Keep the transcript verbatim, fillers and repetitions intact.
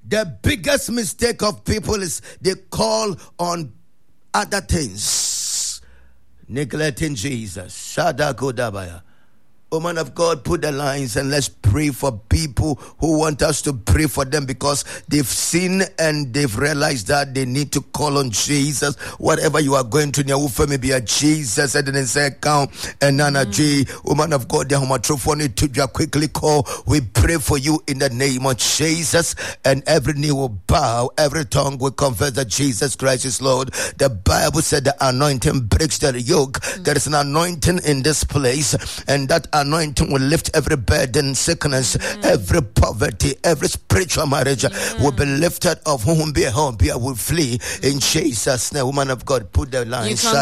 The biggest mistake of people is they call on other things, neglecting Jesus. Shadakodabaya. Oh, man of God, put the lines and let's pray for people who want us to pray for them because they've seen and they've realized that they need to call on Jesus. Whatever you are going to, maybe a Jesus and then say count and Nana J. Oh, man of God, the homotrophone to quickly call. We pray for you in the name of Jesus, and every knee will bow, every tongue will confess that Jesus Christ is Lord. The Bible said the anointing breaks the yoke. Mm. There is an anointing in this place, and that anointing will lift every burden, sickness, mm. every poverty, every spiritual marriage mm. will be lifted off. Whom be a home, be a will flee in Jesus' name. Woman of God, put the line.